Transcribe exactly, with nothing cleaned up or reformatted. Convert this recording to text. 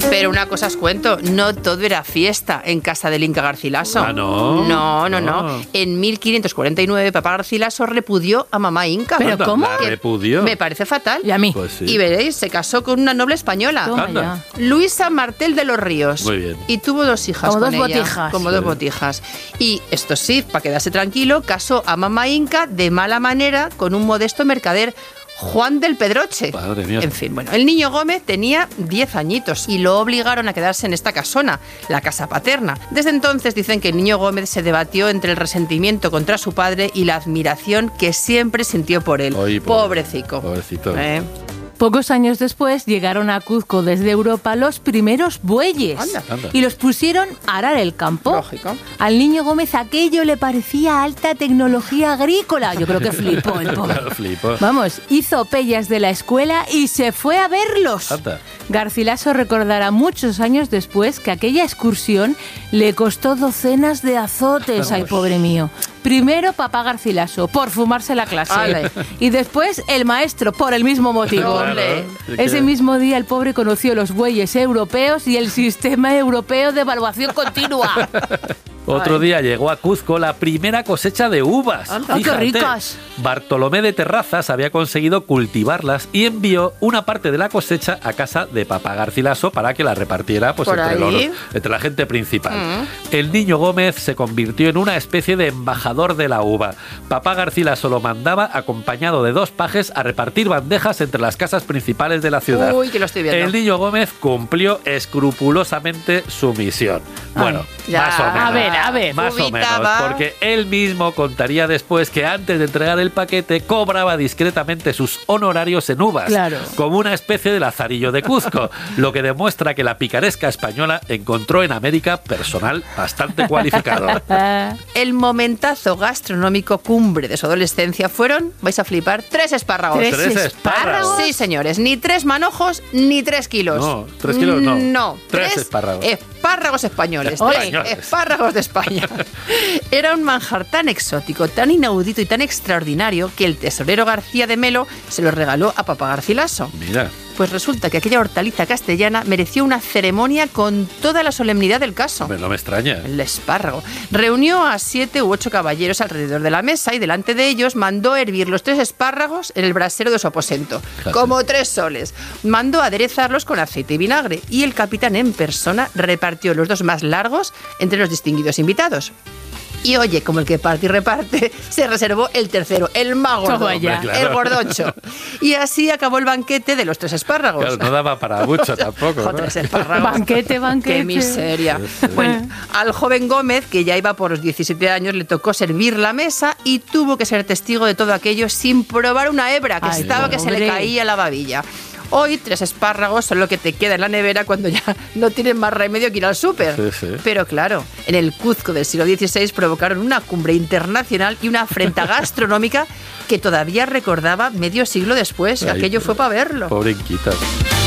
Pero una cosa os cuento, no todo era fiesta en casa del Inca Garcilaso. Ah, ¿no? No, no, no. no. En mil quinientos cuarenta y nueve, papá Garcilaso repudió a mamá Inca. ¿Pero Anda, cómo? ¿la Que repudió? Me parece fatal. Y a mí. Pues sí. Y veréis, se casó con una noble española. Toma Anda. ya. Luisa Martel de los Ríos. Muy bien. Y tuvo dos hijas Como con dos ella. botijas. Como Sí. dos botijas. Y esto sí, para quedarse tranquilo, casó a mamá Inca de mala manera con un modesto mercader, Juan del Pedroche. Madre mía. En fin, bueno, el niño Gómez tenía diez añitos y lo obligaron a quedarse en esta casona, la casa paterna. Desde entonces dicen que el niño Gómez se debatió entre el resentimiento contra su padre y la admiración que siempre sintió por él. Ay, pobre- Pobrecico. Pobrecito. ¿Eh? Pocos años después llegaron a Cuzco desde Europa los primeros bueyes Anda. Anda. y los pusieron a arar el campo. Lógico. Al niño Gómez aquello le parecía alta tecnología agrícola. Yo creo que flipó el pobre. Claro, flipo. Vamos, hizo pellas de la escuela y se fue a verlos. Anda. Garcilaso recordará muchos años después que aquella excursión le costó docenas de azotes. Ay, pobre mío. Primero papá Garcilaso, por fumarse la clase. Ale. Y después el maestro, por el mismo motivo. Claro. Es Ese que- mismo día el pobre conoció los bueyes europeos y el sistema europeo de evaluación continua. Otro Ay. día llegó a Cuzco la primera cosecha de uvas. Anda. ¡Ay, qué Fíjate, ricas! Bartolomé de Terrazas había conseguido cultivarlas y envió una parte de la cosecha a casa de papá Garcilaso para que la repartiera pues, Por entre, ahí. los- entre la gente principal. Mm. El niño Gómez se convirtió en una especie de embajador de la uva. Papá Garcilaso lo mandaba acompañado de dos pajes a repartir bandejas entre las casas principales de la ciudad. Uy, que lo estoy viendo. El niño Gómez cumplió escrupulosamente su misión. Bueno, ya. más o menos. A ver, a ver. Más o menos, Ubicaba. porque él mismo contaría después que antes de entregar el paquete cobraba discretamente sus honorarios en uvas, Claro. como una especie de lazarillo de Cuzco, lo que demuestra que la picaresca española encontró en América personal bastante cualificado. Ah, El momentazo gastronómico cumbre de su adolescencia fueron, vais a flipar, tres espárragos. ¿Tres, Tres espárragos? Sí, señores, ni tres manojos ni tres kilos. No, tres kilos no. No, Tres espárragos. Espárragos españoles, Españoles. tres espárragos de España. Era un manjar tan exótico, tan inaudito y tan extraordinario que el tesorero García de Melo se lo regaló a papá Garcilaso. Mira, Pues resulta que aquella hortaliza castellana mereció una ceremonia con toda la solemnidad del caso. hombre, no me extraña. El espárrago. Reunió a siete u ocho caballeros alrededor de la mesa y delante de ellos mandó hervir los tres espárragos en el brasero de su aposento, Fíjate. como tres soles. Mandó aderezarlos con aceite y vinagre y el capitán en persona repartió los dos más largos entre los distinguidos invitados. Y oye, como el que parte y reparte, se reservó el tercero, el más gordo, Toma ya. Hombre, claro. el gordocho. Y así acabó el banquete de los tres espárragos. Claro, no daba para mucho tampoco. Jo, ¿no? tres espárragos. Banquete, banquete. Qué miseria. Sí, sí. Bueno, al joven Gómez, que ya iba por los diecisiete años, le tocó servir la mesa y tuvo que ser testigo de todo aquello sin probar una hebra, que Ay, estaba que se le pobre. caía la babilla. Hoy tres espárragos son lo que te queda en la nevera cuando ya no tienes más remedio que ir al súper. Sí, sí. Pero claro, en el Cuzco del siglo dieciséis provocaron una cumbre internacional y una afrenta gastronómica que todavía recordaba medio siglo después. Ay, Aquello fue para verlo. Pobre Inquita.